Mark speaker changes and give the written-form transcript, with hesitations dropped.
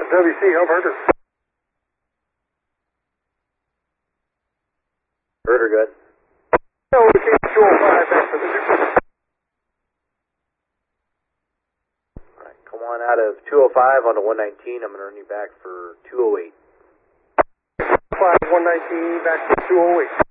Speaker 1: WC, home herder.
Speaker 2: Herder good.
Speaker 1: No, we came 205 back for the Super.
Speaker 2: Alright, come on out of 205 onto 119. I'm going to run you back for 208.
Speaker 1: 119 back to 208.